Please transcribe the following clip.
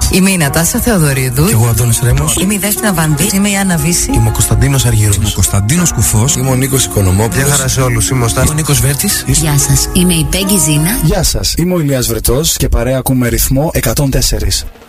Είμαι η Νατάσα Θεοδωρίδου. Και εγώ ο Αντώνης Ρέμος. Είμαι η Δέσποινα Βανδύ. Είμαι η Άννα Βύση. Είμαι ο Κωνσταντίνος Αργύρος. Είμαι ο Κωνσταντίνος Κουφός. Είμαι ο Νίκος Οικονομόπουλος. Γεια χαρά σε όλους. Είμαι ο Νίκος Βέρτης. Γεια σας. Είμαι η Πέγγι Ζήνα. Γεια σας. Είμαι ο Ηλίας Βρετός και παρέα ακούμε Ρυθμό 104.